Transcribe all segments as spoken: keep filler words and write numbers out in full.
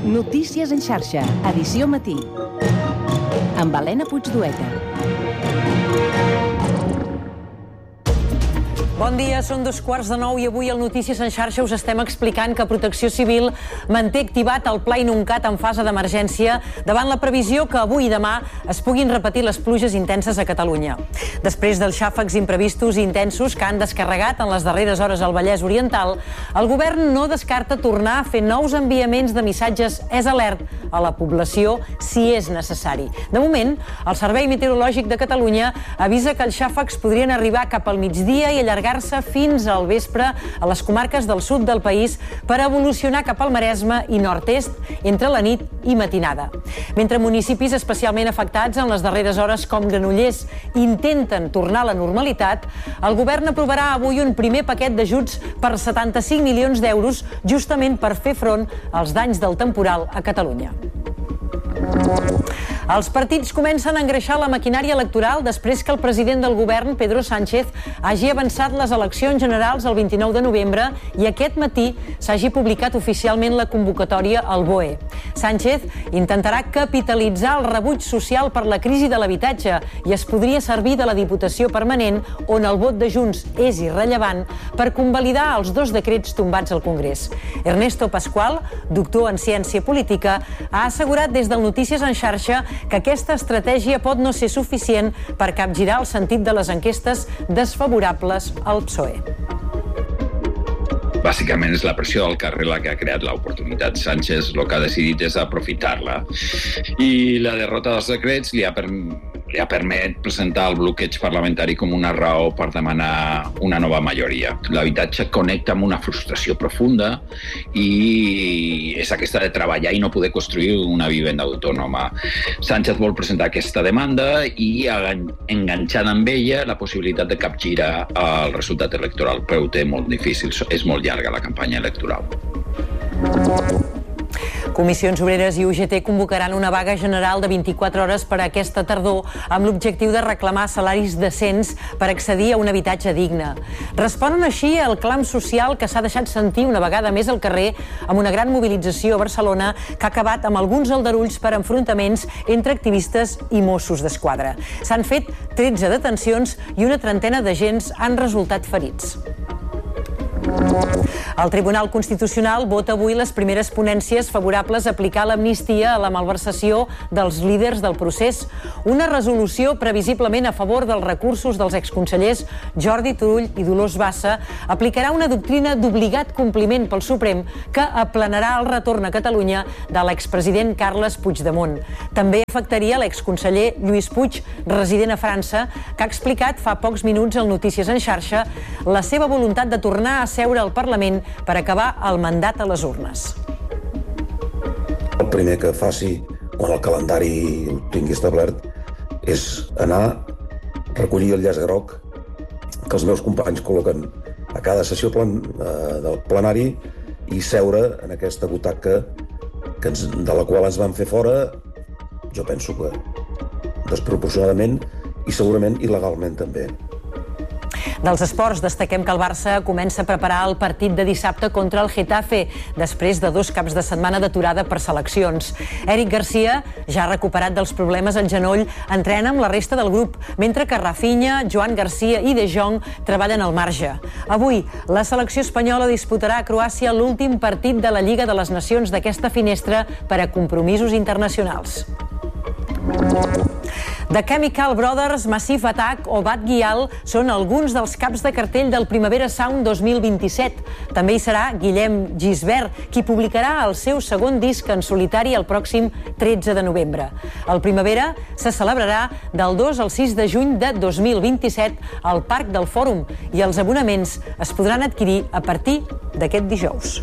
Notícies en xarxa, edició matí. Amb Helena Puigdueta. Bon dia, són dos quarts de nou i avui al Notícies en xarxa us estem explicant que Protecció Civil manté activat el Pla Inuncat en fase d'emergència davant la previsió que avui i demà es puguin repetir les pluges intenses a Catalunya. Després dels xàfecs imprevistos i intensos que han descarregat en les darreres hores al Vallès Oriental, el govern no descarta tornar a fer nous enviaments de missatges és alert a la població si és necessari. De moment, el Servei Meteorològic de Catalunya avisa que els xàfecs podrien arribar cap al migdia i allargar-se fins al vespre a les comarques del sud del país per evolucionar cap al Maresme i nord-est entre la nit i matinada. Mentre municipis especialment afectats en les darreres hores com Granollers intenten tornar a la normalitat, el govern aprovarà avui un primer paquet d'ajuts per setanta-cinc milions d'euros justament per fer front als danys del temporal a Catalunya. Els partits comencen a engreixar la maquinària electoral després que el president del govern, Pedro Sánchez, hagi avançat les eleccions generals el vint-i-nou de novembre i aquest matí s'hagi publicat oficialment la convocatòria al B O E. Sánchez intentarà capitalitzar el rebuig social per la crisi de l'habitatge i es podria servir de la Diputació Permanent, on el vot de Junts és irrellevant, per convalidar els dos decrets tombats al Congrés. Ernesto Pascual, doctor en ciència política, ha assegurat des del Notícies en xarxa que aquesta estratègia pot no ser suficient per capgirar el sentit de les enquestes desfavorables al P S O E. Bàsicament és la pressió del carrer la que ha creat l'oportunitat. Sánchez el que ha decidit és aprofitar-la. I la derrota dels decrets li ha, per... li ha permet presentar el bloqueig parlamentari com una raó per demanar una nova majoria. L'habitatge connecta amb una frustració profunda i és aquesta de treballar i no poder construir una vivenda autònoma. Sánchez vol presentar aquesta demanda i enganxant amb ella la possibilitat de capgirar el resultat electoral, però ho té molt difícil, és molt llarga la campanya electoral. Comissions Obreres i U G T convocaran una vaga general de vint-i-quatre hores per a aquesta tardor amb l'objectiu de reclamar salaris decents per accedir a un habitatge digne. Responen així al clam social que s'ha deixat sentir una vegada més al carrer amb una gran mobilització a Barcelona que ha acabat amb alguns aldarulls per enfrontaments entre activistes i Mossos d'Esquadra. S'han fet tretze detencions i una trentena d'agents han resultat ferits. El Tribunal Constitucional vota avui les primeres ponències favorables a aplicar l'amnistia a la malversació dels líders del procés. Una resolució previsiblement a favor dels recursos dels exconsellers Jordi Turull i Dolors Bassa aplicarà una doctrina d'obligat compliment pel Suprem que aplanarà el retorn a Catalunya de l'expresident Carles Puigdemont. També afectaria l'exconseller Lluís Puig, resident a França, que ha explicat fa pocs minuts al Notícies en xarxa la seva voluntat de tornar a seure al Parlament per acabar el mandat a les urnes. El primer que faci, quan el calendari ho tingui establert, és anar a recollir el llaç groc que els meus companys col·loquen a cada sessió plan, eh, del plenari i seure en aquesta butaca que ens, de la qual ens van fer fora, jo penso que desproporcionadament i segurament il·legalment també. Dels esports, destaquem que el Barça comença a preparar el partit de dissabte contra el Getafe, després de dos caps de setmana d'aturada per seleccions. Eric Garcia, ja recuperat dels problemes al genoll, entrena amb la resta del grup, mentre que Rafinha, Joan Garcia i De Jong treballen al marge. Avui, la selecció espanyola disputarà a Croàcia l'últim partit de la Lliga de les Nacions d'aquesta finestra per a compromisos internacionals. The Chemical Brothers, Massive Attack o Bad Gyal són alguns dels caps de cartell del Primavera Sound dos mil vint-i-set. També hi serà Guillem Gisbert, qui publicarà el seu segon disc en solitari el pròxim tretze de novembre. El Primavera se celebrarà del dos al sis de juny de dos mil vint-i-set al Parc del Fòrum i els abonaments es podran adquirir a partir d'aquest dijous.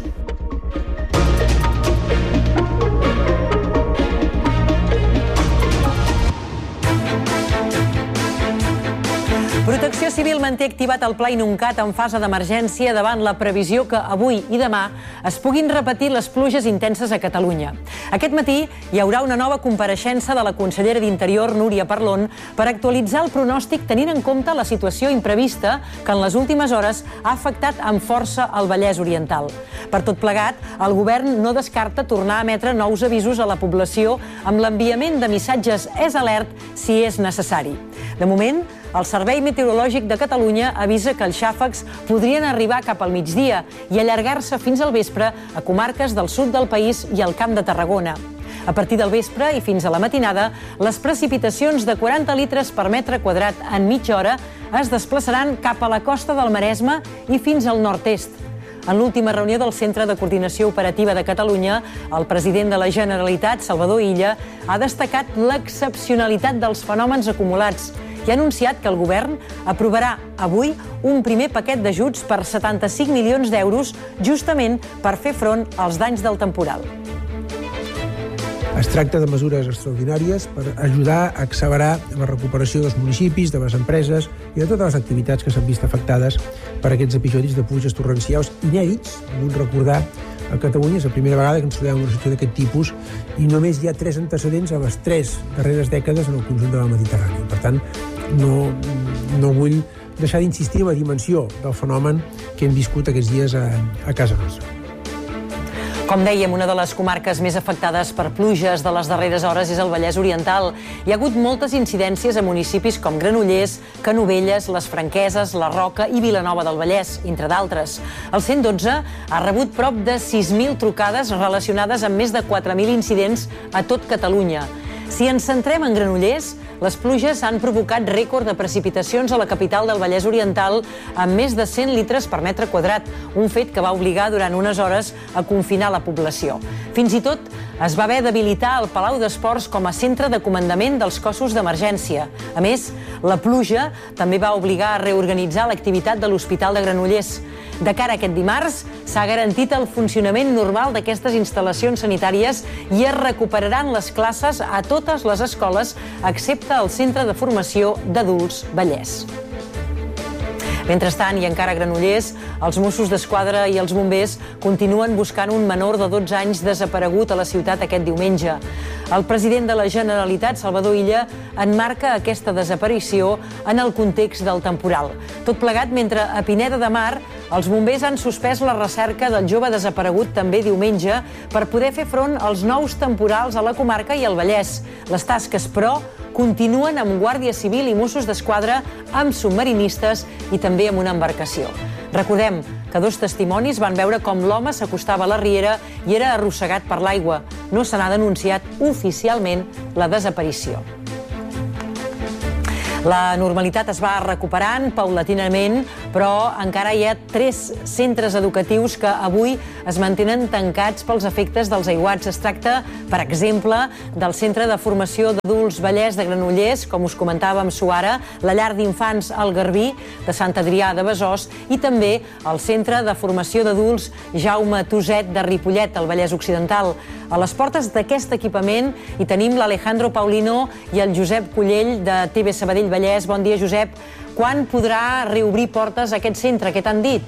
Protecció Civil manté activat el Pla Inuncat en fase d'emergència davant la previsió que avui i demà es puguin repetir les pluges intenses a Catalunya. Aquest matí hi haurà una nova compareixença de la consellera d'Interior, Núria Parlon, per actualitzar el pronòstic tenint en compte la situació imprevista que en les últimes hores ha afectat amb força el Vallès Oriental. Per tot plegat, el govern no descarta tornar a emetre nous avisos a la població amb l'enviament de missatges S Alert si és necessari. De moment, el Servei Meteorològic de Catalunya avisa que els xàfecs podrien arribar cap al migdia i allargar-se fins al vespre a comarques del sud del país i al Camp de Tarragona. A partir del vespre i fins a la matinada, les precipitacions de quaranta litres per metre quadrat en mitja hora es desplaçaran cap a la costa del Maresme i fins al nord-est. En l'última reunió del Centre de Coordinació Operativa de Catalunya, el president de la Generalitat, Salvador Illa, ha destacat l'excepcionalitat dels fenòmens acumulats i ha anunciat que el govern aprovarà avui un primer paquet d'ajuts per setanta-cinc milions d'euros justament per fer front als danys del temporal. Es tracta de mesures extraordinàries per ajudar a accelerar la recuperació dels municipis, de les empreses i de totes les activitats que s'han vist afectades per aquests episodis de pluges torrencials inèdits. Vull recordar a Catalunya és la primera vegada que ens trobem en una situació d'aquest tipus i només hi ha tres antecedents a les tres darreres dècades en el conjunt de la Mediterrània. Per tant, no, no vull deixar d'insistir en la dimensió del fenomen que hem viscut aquests dies a, a casa nostra. Com dèiem, una de les comarques més afectades per pluges de les darreres hores és el Vallès Oriental. Hi ha hagut moltes incidències a municipis com Granollers, Canovelles, Les Franqueses, La Roca i Vilanova del Vallès, entre d'altres. El cent dotze ha rebut prop de sis mil trucades relacionades amb més de quatre mil incidents a tot Catalunya. Si ens centrem en Granollers, les pluges han provocat rècord de precipitacions a la capital del Vallès Oriental amb més de cent litres per metre quadrat, un fet que va obligar durant unes hores a confinar la població. Fins i tot es va haver d'habilitar el Palau d'Esports com a centre de comandament dels cossos d'emergència. A més, la pluja també va obligar a reorganitzar l'activitat de l'Hospital de Granollers. De cara a aquest dimarts, s'ha garantit el funcionament normal d'aquestes instal·lacions sanitàries i es recuperaran les classes a totes les escoles, excepte al Centre de Formació d'Adults Vallès. Mentrestant, i encara a Granollers, els Mossos d'Esquadra i els bombers continuen buscant un menor de dotze anys desaparegut a la ciutat aquest diumenge. El president de la Generalitat, Salvador Illa, enmarca aquesta desaparició en el context del temporal. Tot plegat mentre a Pineda de Mar els bombers han suspès la recerca del jove desaparegut també diumenge per poder fer front als nous temporals a la comarca i al Vallès. Les tasques, però, continuen amb Guàrdia Civil i Mossos d'Esquadra, amb submarinistes i també amb una embarcació. Recordem que dos testimonis van veure com l'home s'acostava a la riera i era arrossegat per l'aigua. No se n'ha denunciat oficialment la desaparició. La normalitat es va recuperant paulatinament, però encara hi ha tres centres educatius que avui es mantenen tancats pels efectes dels aiguats. Es tracta, per exemple, del Centre de Formació d'Adults Vallès de Granollers, com us comentàvem suara, la llar d'infants El Garbí de Sant Adrià de Besòs i també el Centre de Formació d'Adults Jaume Tuset de Ripollet, al Vallès Occidental. A les portes d'aquest equipament hi tenim l'Alejandro Paulino i el Josep Collell de T V Sabadell Vallès. Bon dia, Josep. Quan podrà reobrir portes aquest centre? Què t'han dit?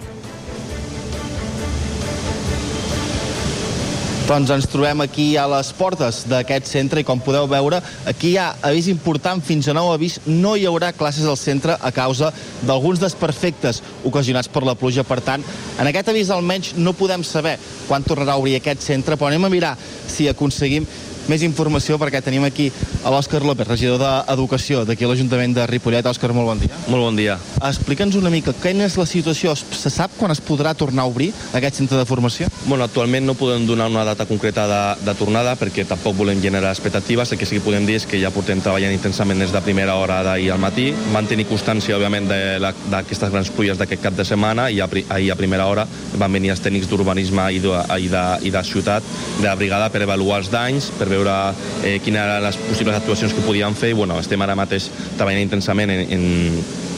Doncs ens trobem aquí a les portes d'aquest centre i com podeu veure, aquí hi ha avís important, fins a nou avís, no hi haurà classes al centre a causa d'alguns desperfectes ocasionats per la pluja. Per tant, en aquest avís almenys no podem saber quan tornarà a obrir aquest centre, però anem a mirar si aconseguim més informació perquè tenim aquí a l'Òscar López, regidor d'Educació d'aquí a l'Ajuntament de Ripollet. Òscar, molt bon dia. Molt bon dia. Explica'ns una mica, quina és la situació? Se sap quan es podrà tornar a obrir aquest centre de formació? Bueno, actualment no podem donar una data concreta de, de tornada perquè tampoc volem generar expectatives. El que sí que podem dir és que ja portem treballant intensament des de primera hora d'ahir al matí, mantenir constància, òbviament, d'aquestes grans pluies d'aquest cap de setmana i ahir a primera hora van venir els tècnics d'urbanisme i, de, i, de, i de ciutat de la brigada per avaluar els danys, per veure eh, quines eren les possibles actuacions que podien fer i bueno, estem ara mateix treballant intensament en, en,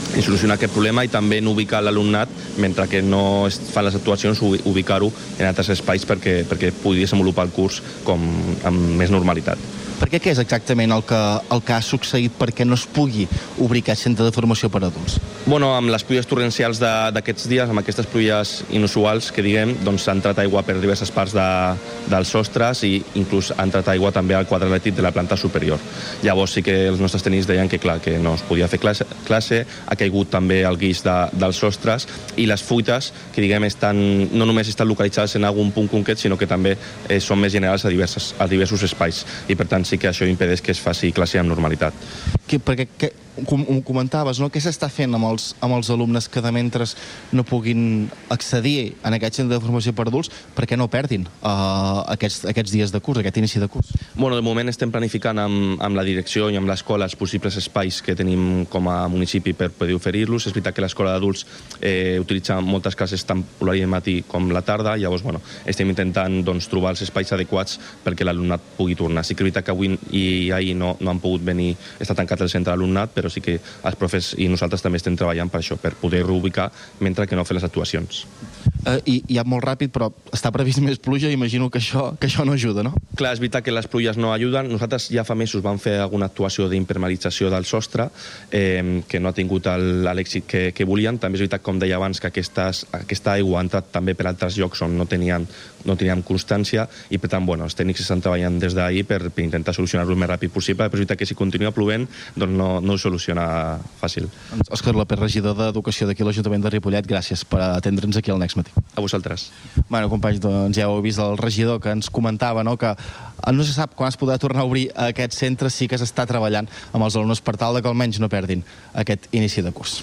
en solucionar aquest problema i també en ubicar l'alumnat, mentre que no es fan les actuacions, ubicar-ho en altres espais perquè, perquè pugui desenvolupar el curs com amb més normalitat. Per què, què és exactament el que, el que ha succeït perquè no es pugui obrir aquest centre de formació per adults? Bueno, amb les pluies torrencials d'aquests dies, amb aquestes pluies inusuals que diguem, doncs s'ha entrat aigua per diverses parts de, dels sostres i inclús ha entrat aigua també al quadre elèctric de la planta superior. Llavors sí que els nostres tècnics deien que clar, que no es podia fer classe, classe ha caigut també el guix de, dels sostres i les fuites que diguem estan, no només estan localitzades en algun punt concret, sinó que també eh, són més generals a, diverses, a diversos espais i per tant sí que això impedeix que es faci classe amb normalitat. Que, perquè que, com ho comentaves, no? Què s'està fent amb els, amb els alumnes que de mentre no puguin accedir en aquest centre de formació per adults perquè no perdin uh, aquests, aquests dies de curs, aquest inici de curs? Bueno, de moment estem planificant amb, amb la direcció i amb l'escola els possibles espais que tenim com a municipi per poder oferir-los. És veritat que l'escola d'adults eh, utilitza moltes classes tant l'horari de matí com la tarda, llavors bueno, estem intentant doncs, trobar els espais adequats perquè l'alumnat pugui tornar. Sí que és veritat que avui i ahir no, no han pogut venir, està tancat el centre d'alumnat, però sí que els profes i nosaltres també estem treballant per això, per poder reubicar mentre que no fer les actuacions. Uh, i, i ja molt ràpid, però està previst més pluja, imagino que això, que això no ajuda, no? Clar, és veritat que les pluies no ajuden. Nosaltres ja fa mesos vam fer alguna actuació d'impermeabilització del sostre, eh, que no ha tingut l'èxit que, que volien. També és veritat, com deia abans, que aquestes, aquesta aigua ha entrat també per altres llocs on no teníem, no teníem constància i, per tant, bueno, els tècnics estan treballant des d'ahir per, per intentar solucionar-ho el més ràpid possible, però és veritat que si continua plovent doncs no, no ho soluciona fàcil. Òscar López, regidor d'Educació d'aquí a l'Ajuntament de Ripollet, gràcies per atendre'ns aquí al Next Matí. A vosaltres. Bueno, companys, doncs ja heu vist el regidor que ens comentava, no?, que no se sap quan es podrà tornar a obrir aquest centre, sí que s'està treballant amb els alumnes per tal que almenys no perdin aquest inici de curs.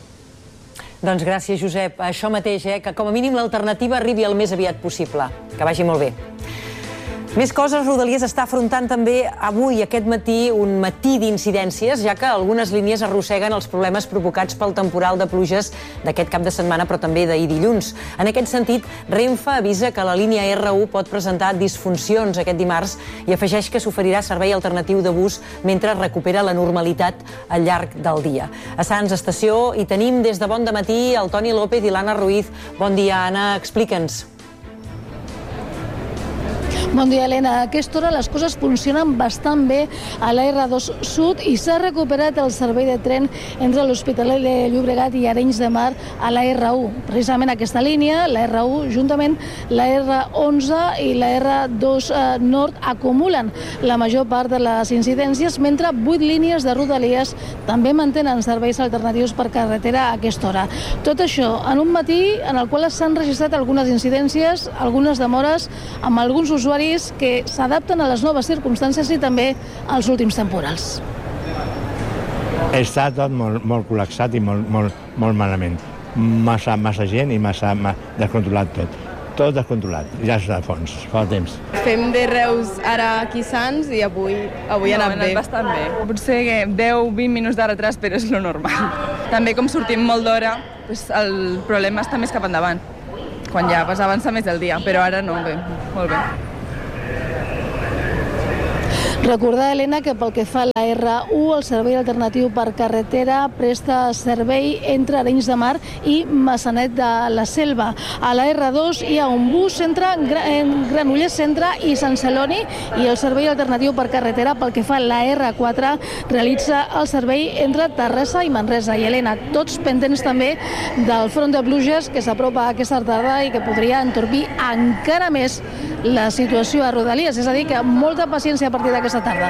Doncs gràcies, Josep. Això mateix, eh? Que com a mínim l'alternativa arribi el més aviat possible. Que vagi molt bé. Més coses, Rodalies està afrontant també avui, aquest matí, un matí d'incidències, ja que algunes línies arrosseguen els problemes provocats pel temporal de pluges d'aquest cap de setmana, però també d'ahir dilluns. En aquest sentit, Renfe avisa que la línia erre u pot presentar disfuncions aquest dimarts i afegeix que s'oferirà servei alternatiu de bus mentre recupera la normalitat al llarg del dia. A Sants Estació hi tenim des de bon dematí el Toni López i l'Anna Ruiz. Bon dia, Anna, explica'ns. Bon dia, Helena. A aquesta hora les coses funcionen bastant bé a la erre dos Sud i s'ha recuperat el servei de tren entre l'Hospitalet de Llobregat i Arenys de Mar a la erre u. Precisament aquesta línia, la erre u, juntament la erre onze i la erre dos Nord acumulen la major part de les incidències, mentre vuit línies de Rodalies també mantenen serveis alternatius per carretera a aquesta hora. Tot això en un matí en el qual s'han registrat algunes incidències, algunes demores amb alguns usuaris que s'adapten a les noves circumstàncies i també als últims temporals. Està tot molt, molt col·lapsat i molt, molt, molt malament. Massa, massa gent i massa, massa descontrolat tot. Tot descontrolat, ja és de fons, fa temps. Fem de Reus ara aquí Sants i avui, avui ha anat bé. Bastant bé. Potser deu vint minuts de retras, però és lo normal. També com sortim molt d'hora, doncs el problema està més cap endavant, quan ja vas avançar més el dia, però ara no, bé, molt bé. Recordar, Helena, que pel que fa a la erre u, el servei alternatiu per carretera presta servei entre Arenys de Mar i Maçanet de la Selva. A la erre dos hi ha un bus entre Granollers Centre i Sant Celoni i el servei alternatiu per carretera pel que fa a la erre quatre realitza el servei entre Terrassa i Manresa. I, Helena, tots pendents també del front de pluges que s'apropa aquesta tarda i que podria entorpir encara més la situació a Rodalies. És a dir, que molta paciència a partir d'aquesta tarda.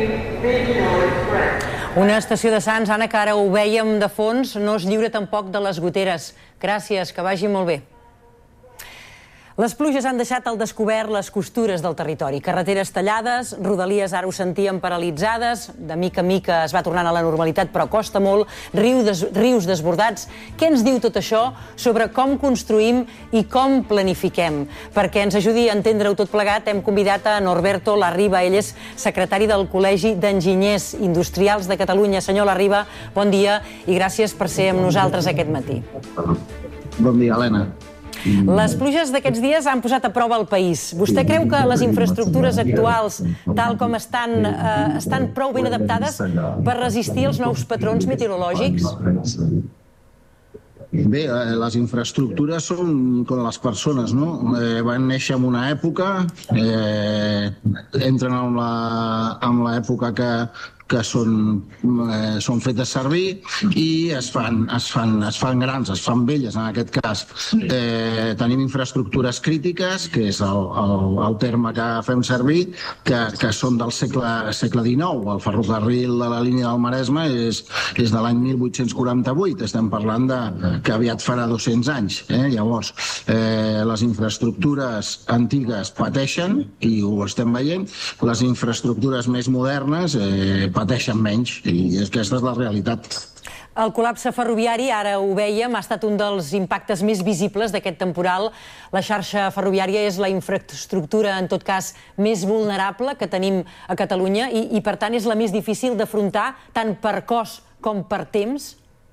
Una estació de Sants, Anna, que ara ho vèiem de fons, no es lliura tampoc de les goteres. Gràcies, que vagi molt bé. Les pluges han deixat al descobert les costures del territori. Carreteres tallades, Rodalies ara ho sentíem paralitzades, de mica en mica es va tornant a la normalitat, però costa molt, rius, des, rius desbordats. Què ens diu tot això sobre com construïm i com planifiquem? Perquè ens ajudi a entendre-ho tot plegat, hem convidat a Norberto Larriba. Ell és secretari del Col·legi d'Enginyers Industrials de Catalunya. Senyor Larriba, bon dia i gràcies per ser amb nosaltres aquest matí. Bon dia, Helena. Les pluges d'aquests dies han posat a prova el país. Vostè creu que les infraestructures actuals, tal com estan, eh, estan prou ben adaptades per resistir els nous patrons meteorològics? Bé, les infraestructures són com les persones, no? Eh, van néixer en una època, eh, entren en l'època que, que són, eh, són fetes servir i es fan, es, fan, es fan grans, es fan velles en aquest cas. Eh, tenim infraestructures crítiques, que és el, el, el terme que fem servir, que, que són del segle, segle dinou. El ferrocarril de la línia del Maresme és, és de l'any mil vuit-cents quaranta-vuit. Estem parlant de, que aviat farà dos-cents anys. Eh? Llavors, eh, les infraestructures antigues pateixen, i ho estem veient. Les infraestructures més modernes eh, pateixen menys, i aquesta és la realitat. El col·lapse ferroviari, ara ho vèiem, ha estat un dels impactes més visibles d'aquest temporal. La xarxa ferroviària és la infraestructura, en tot cas, més vulnerable que tenim a Catalunya i, i per tant, és la més difícil d'afrontar, tant per cost com per temps?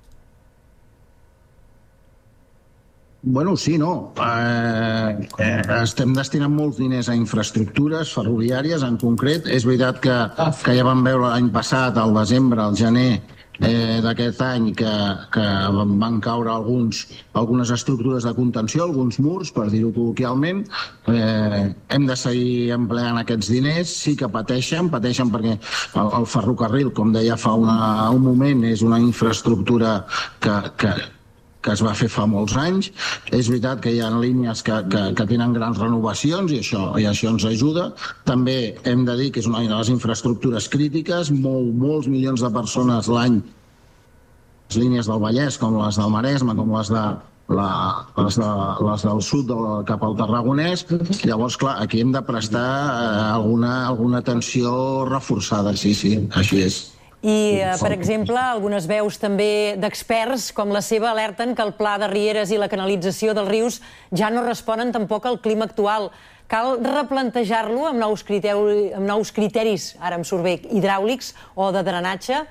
Bueno, sí, no. Eh, eh, estem destinant molts diners a infraestructures ferroviàries en concret. És veritat que, que ja vam veure l'any passat, al desembre, al gener eh, d'aquest any, que, que van caure alguns, algunes estructures de contenció, alguns murs, per dir-ho col·loquialment. Eh, hem de seguir empleant aquests diners. Sí que pateixen, pateixen perquè el, el ferrocarril, com deia fa una, un moment, és una infraestructura que... que que es va fer fa molts anys. És veritat que hi ha línies que, que, que tenen grans renovacions i això, i això ens ajuda. També hem de dir que és una de les infraestructures crítiques, molt, molts milions de persones l'any, les línies del Vallès, com les del Maresme, com les de La, les, de, les del sud de, cap al Tarragonès. Llavors, clar, aquí hem de prestar eh, alguna, alguna atenció reforçada, sí, sí, així és. I, per exemple, algunes veus també d'experts com la seva alerten que el pla de rieres i la canalització dels rius ja no responen tampoc al clima actual. Cal replantejar-lo amb nous criteris, amb nous criteris, ara em surt bé, hidràulics o de drenatge?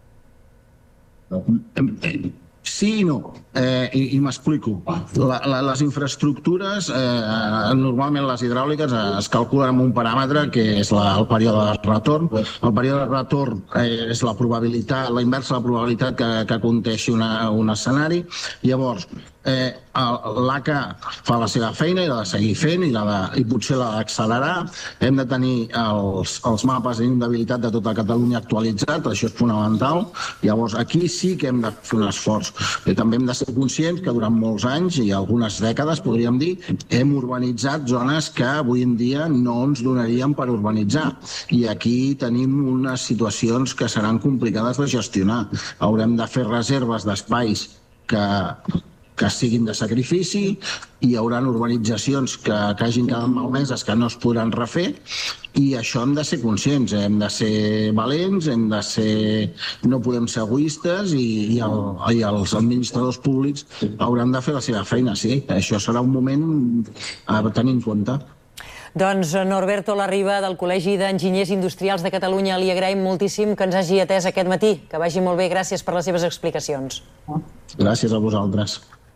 Sí i no, eh, i, i m'explico. La, la, les infraestructures, eh, normalment les hidràuliques, eh, es calculen amb un paràmetre que és la, el període de retorn. El període de retorn eh, és la probabilitat, la inversa de la probabilitat que, que conteixi una, un escenari. Llavors, eh, l'A C A fa la seva feina i l'ha de seguir fent i, la de, i potser l'ha d'accelerar. Hem de tenir els, els mapes d'inundabilitat de tota Catalunya actualitzats, això és fonamental. Llavors, aquí sí que hem de fer un esforç. I també hem de ser conscients que durant molts anys i algunes dècades, podríem dir, hem urbanitzat zones que avui en dia no ens donarien per urbanitzar. I aquí tenim unes situacions que seran complicades de gestionar. Haurem de fer reserves d'espais que que siguin de sacrifici, i hi haurà urbanitzacions que, que hagin quedat malmeses que no es podran refer, i això hem de ser conscients, hem de ser valents, hem de ser... no podem ser egoistes, i, i, el, i els administradors públics hauran de fer la seva feina, sí. Això serà un moment a tenir en compte. Doncs Norberto Larriba, del Col·legi d'Enginyers Industrials de Catalunya, li agraïm moltíssim que ens hagi atès aquest matí. Que vagi molt bé, gràcies per les seves explicacions. Gràcies a vosaltres.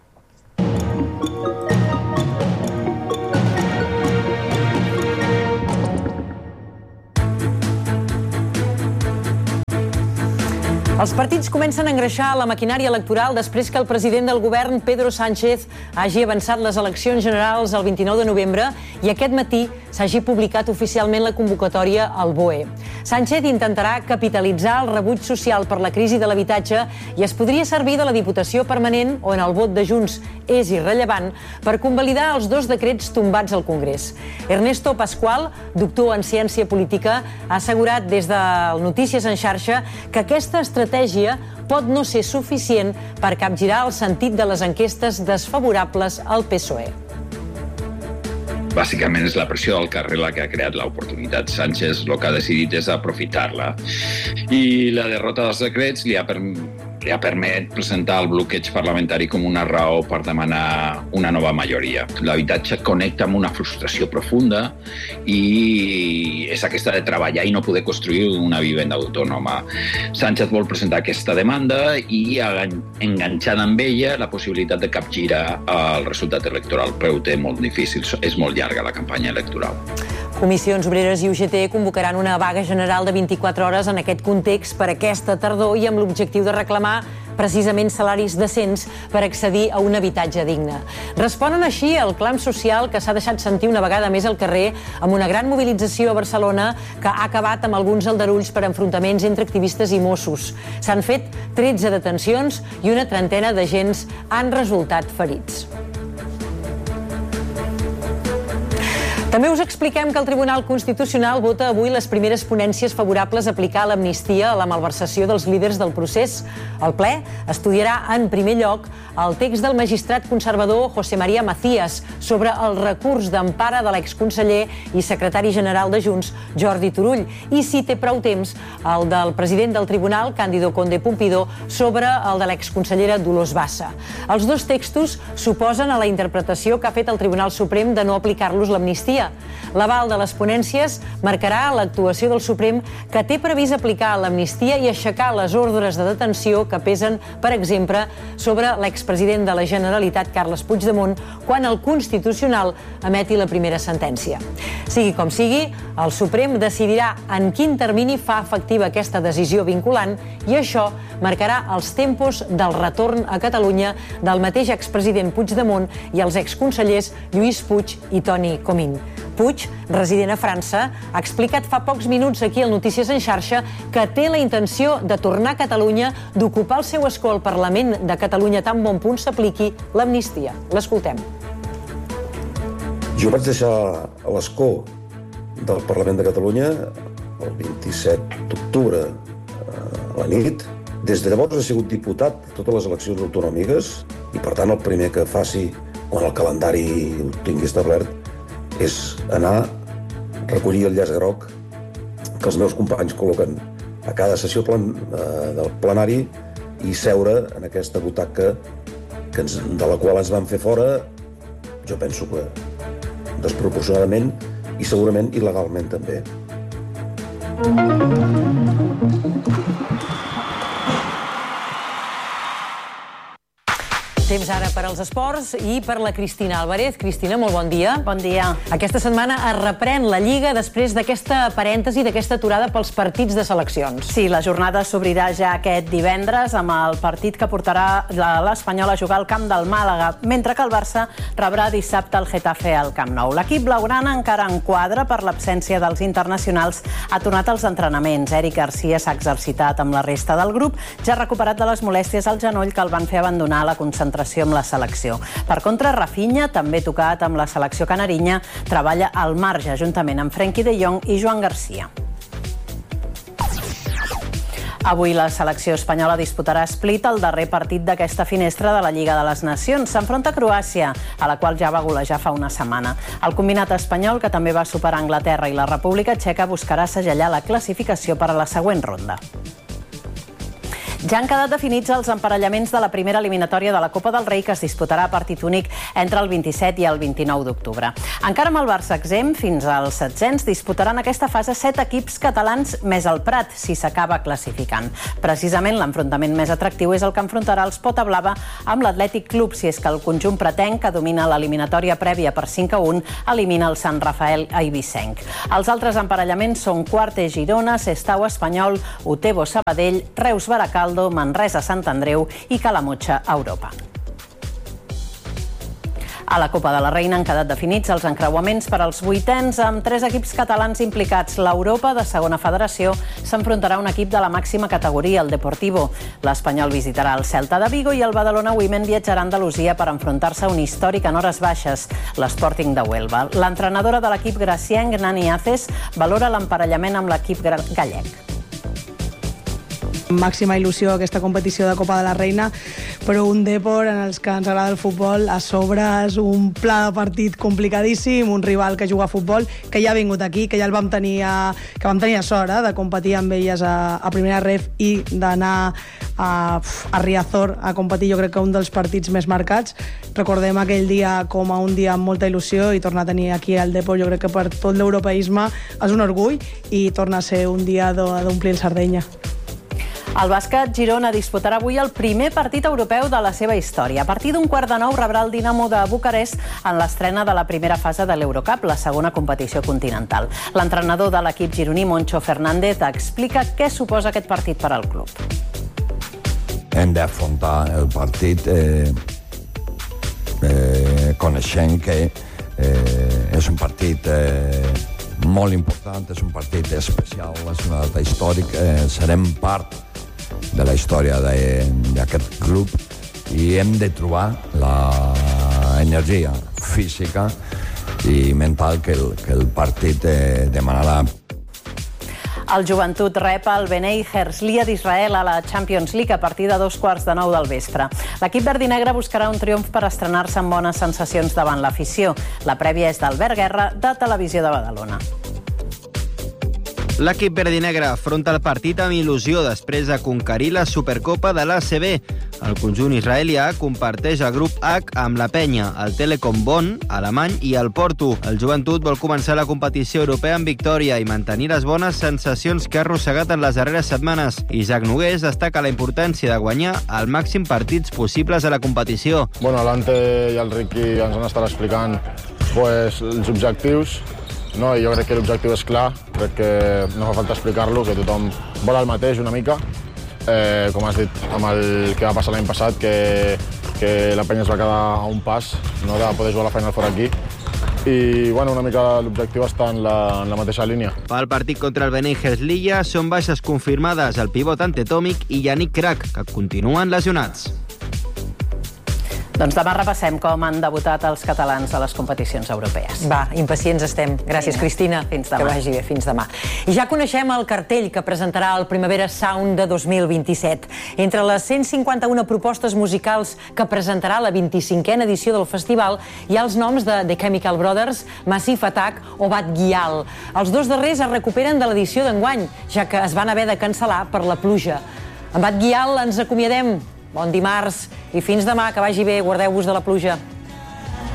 Els partits comencen a engreixar la maquinària electoral després que el president del govern, Pedro Sánchez, hagi avançat les eleccions generals el vint-i-nou de novembre i aquest matí s'hagi publicat oficialment la convocatòria al B O E. Sánchez intentarà capitalitzar el rebuig social per la crisi de l'habitatge i es podria servir de la Diputació Permanent, on el vot de Junts és irrellevant, per convalidar els dos decrets tombats al Congrés. Ernesto Pascual, doctor en ciència política, ha assegurat des del Notícies en xarxa que aquesta estratègia pot no ser suficient per capgirar el sentit de les enquestes desfavorables al P S O E. Bàsicament és la pressió del carrer la que ha creat l'oportunitat. Sánchez el que ha decidit és aprofitar-la. I la derrota dels decrets li ha, per, li ha permès presentar el bloqueig parlamentari com una raó per demanar una nova majoria. L'habitatge connecta amb una frustració profunda i és aquesta de treballar i no poder construir una vivenda autònoma. Sánchez vol presentar aquesta demanda i enganxada amb ella la possibilitat de capgirar el resultat electoral, però ho té molt difícil, és molt llarga la campanya electoral. Comissions Obreres i U G T convocaran una vaga general de vint-i-quatre hores en aquest context per aquesta tardor i amb l'objectiu de reclamar precisament salaris decents per accedir a un habitatge digne. Responen així al clam social que s'ha deixat sentir una vegada més al carrer amb una gran mobilització a Barcelona que ha acabat amb alguns aldarulls per enfrontaments entre activistes i Mossos. S'han fet tretze detencions i una trentena d'agents han resultat ferits. També us expliquem que el Tribunal Constitucional vota avui les primeres ponències favorables a aplicar l'amnistia a la malversació dels líders del procés. El ple estudiarà en primer lloc el text del magistrat conservador José María Macías sobre el recurs d'empara de l'exconseller i secretari general de Junts, Jordi Turull, i, si té prou temps, el del president del Tribunal, Cándido Conde Pumpido, sobre el de l'exconsellera Dolors Bassa. Els dos textos s'oposen a la interpretació que ha fet el Tribunal Suprem de no aplicar-los l'amnistia. L'aval de les ponències marcarà l'actuació del Suprem, que té previst aplicar l'amnistia i aixecar les ordres de detenció que pesen, per exemple, sobre l'expresident de la Generalitat, Carles Puigdemont, quan el Constitucional emeti la primera sentència. Sigui com sigui, el Suprem decidirà en quin termini fa efectiva aquesta decisió vinculant i això marcarà els tempos del retorn a Catalunya del mateix expresident Puigdemont i els exconsellers Lluís Puig i Toni Comín. Puig, resident a França, ha explicat fa pocs minuts aquí al Notícies en xarxa que té la intenció de tornar a Catalunya, d'ocupar el seu escó al Parlament de Catalunya tan bon punt s'apliqui l'amnistia. L'escoltem. Jo vaig deixar l'escó del Parlament de Catalunya el vint-i-set d'octubre a la nit. Des de llavors he sigut diputat a totes les eleccions autonòmiques i, per tant, el primer que faci quan el calendari ho tingui establert és anar a recollir el llaç groc que els meus companys col·loquen a cada sessió plan, eh, del plenari i seure en aquesta butaca que ens, de la qual ens van fer fora, jo penso que desproporcionadament i segurament il·legalment també. Temps ara per als esports i per la Cristina Álvarez. Cristina, molt bon dia. Bon dia. Aquesta setmana es reprèn la Lliga després d'aquesta parèntesi, d'aquesta aturada pels partits de seleccions. Sí, la jornada s'obrirà ja aquest divendres amb el partit que portarà l'Espanyol a jugar al camp del Màlaga, mentre que el Barça rebrà dissabte el Getafe al Camp Nou. L'equip blaugrana encara en quadra per l'absència dels internacionals. Ha tornat als entrenaments. Eric Garcia s'ha exercitat amb la resta del grup, ja recuperat de les molèsties al genoll que el van fer abandonar la concentració amb la selecció. Per contra, Rafinha, també tocat amb la selecció canarinya, treballa al marge juntament amb Frenkie de Jong i Joan Garcia. Avui la selecció espanyola disputarà a Split el darrer partit d'aquesta finestra de la Lliga de les Nacions. S'enfronta a Croàcia, a la qual ja va golejar fa una setmana. El combinat espanyol, que també va superar Anglaterra i la República Txeca, buscarà segellar la classificació per a la següent ronda. Ja han quedat definits els emparellaments de la primera eliminatòria de la Copa del Rei, que es disputarà a partit únic entre el vint-i-set i el vint-i-nou d'octubre. Encara amb el Barça exempt, fins als setzents disputaran aquesta fase set equips catalans més el Prat, si s'acaba classificant. Precisament l'enfrontament més atractiu és el que enfrontarà els Pota Blava amb l'Atlètic Club, si és que el conjunt pretenc, que domina l'eliminatòria prèvia per cinc a un, elimina el Sant Rafael Eivissenc. Els altres emparellaments són Quartes Girona, Sestao Espanyol, Utebo Sabadell, Reus Baracaldo, Manresa Sant Andreu i Calamotxa Europa. A la Copa de la Reina han quedat definits els encreuaments per als vuitens amb tres equips catalans implicats. L'Europa, de segona federació, s'enfrontarà a un equip de la màxima categoria, el Deportivo. L'Espanyol visitarà el Celta de Vigo i el Badalona Women viatjarà a Andalusia per enfrontar-se a un històric en hores baixes, l'Sporting de Huelva. L'entrenadora de l'equip gracienc, Nani Aces, valora l'emparellament amb l'equip gallec. Màxima il·lusió aquesta competició de Copa de la Reina, però un Depor en els que ens agrada el futbol, a sobre és un pla de partit complicadíssim, un rival que juga a futbol, que ja ha vingut aquí, que ja el vam tenir a, que vam tenir a sort eh, de competir amb elles a, a primera ref i d'anar a, a Riazor a competir, jo crec que un dels partits més marcats. Recordem aquell dia com a un dia amb molta il·lusió i tornar a tenir aquí el Depor, jo crec que per tot l'europeisme és un orgull i torna a ser un dia d'omplir el Sardenya. El bàsquet Girona disputarà avui el primer partit europeu de la seva història. A partir d'un quart de nou rebrà el Dinamo de Bucarest en l'estrena de la primera fase de l'Eurocup, la segona competició continental. L'entrenador de l'equip gironí, Moncho Fernández, explica què suposa aquest partit per al club. Hem d'afrontar el partit eh, eh, coneixent que eh, és un partit eh, molt important, és un partit especial, és una data històrica, eh, serem part de la història d'aquest club i hem de trobar l'energia física i mental que el, que el partit eh, demanarà. El Joventut rep el Bnei Herzliya d'Israel a la Champions League a partir de dos quarts de nou del vespre. L'equip verdinegre buscarà un triomf per estrenar-se amb bones sensacions davant l'afició. La prèvia és d'Albert Guerra, de Televisió de Badalona. L'equip verdinegre afronta el partit amb il·lusió després de conquerir la Supercopa de l'A C B. El conjunt israelià comparteix el grup H amb la Penya, el Telekom Bonn, alemany i el Porto. El Joventut vol començar la competició europea amb victòria i mantenir les bones sensacions que ha arrossegat en les darreres setmanes. Isaac Nogués destaca la importància de guanyar el màxim partits possibles a la competició. Bueno, l'Ante i el Riqui ens han estat explicant pues, els objectius. No, jo crec que l'objectiu és clar, crec que no fa falta explicar-lo, que tothom vol el mateix una mica, eh, com has dit amb el que va passar l'any passat, que, que la Penya es va quedar a un pas no, de poder jugar la Final Four aquí, i bueno, una mica l'objectiu està en la, en la mateixa línia. Pel partit contra el Bnei Herzliya són baixes confirmades el pivot Ante Tomic i Yannick Krak, que continuen lesionats. Doncs demà repassem com han debutat els catalans a les competicions europees. Va, impacients estem. Gràcies, Cristina. Fins demà. Que vagi bé, fins demà. I ja coneixem el cartell que presentarà el Primavera Sound de dos mil vint-i-set. Entre les cent cinquanta-una propostes musicals que presentarà la vint-i-cinquena edició del festival hi ha els noms de The Chemical Brothers, Massive Attack o Bad Gyal. Els dos darrers es recuperen de l'edició d'enguany, ja que es van haver de cancel·lar per la pluja. Amb Bad Gyal ens acomiadem. Bon dimarts i fins demà, que vagi bé, guardeu-vos de la pluja.